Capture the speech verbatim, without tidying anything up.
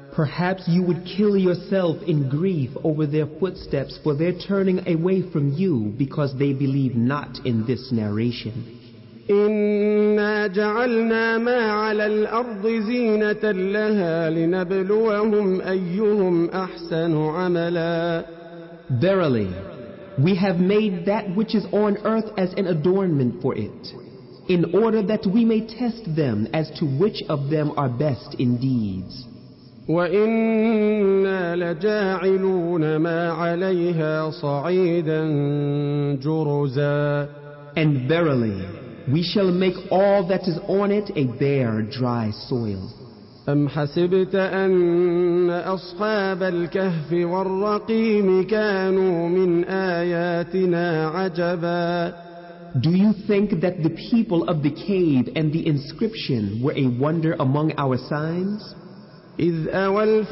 Perhaps you would kill yourself in grief over their footsteps, for their turning away from you because they believe not in this narration. إنا جعلنا ما على الأرض زينة لها لنبلوهم أيهم أحسن عملا. Verily, we have made that which is on earth as an adornment for it, in order that we may test them as to which of them are best in deeds. وَإِنَّا لَجَاعِلُونَ مَا عَلَيْهَا صَعِيدًا جُرُزًا. And verily, we shall make all that is on it a bare, dry soil. أَمْ حَسِبْتَ أَنَّ أَصْحَابَ الْكَهْفِ وَالرَّقِيمِ كَانُوا مِنْ آيَاتِنَا عَجَبًا. Do you think that the people of the cave and the inscription were a wonder among our signs? إِذْ أَوَى